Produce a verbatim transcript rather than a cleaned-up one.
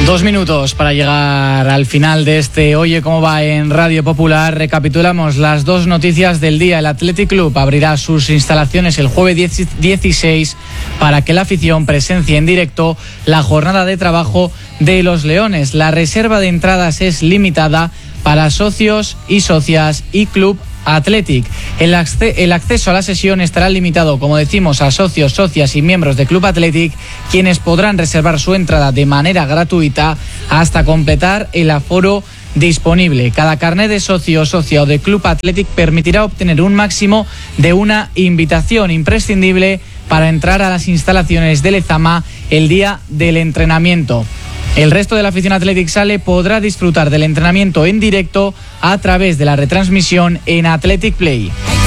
Dos minutos para llegar al final de este Oye Cómo Va en Radio Popular. Recapitulamos las dos noticias del día. El Athletic Club abrirá sus instalaciones el jueves dieciséis para que la afición presencie en directo la jornada de trabajo de los Leones. La reserva de entradas es limitada para socios y socias y Club Athletic. El, acce- el acceso a la sesión estará limitado, como decimos, a socios, socias y miembros de Club Athletic, quienes podrán reservar su entrada de manera gratuita hasta completar el aforo disponible. Cada carnet de socio, socia o de Club Athletic permitirá obtener un máximo de una invitación imprescindible para entrar a las instalaciones de Lezama el día del entrenamiento. El resto de la afición Athletic Sale podrá disfrutar del entrenamiento en directo a través de la retransmisión en Athletic Play.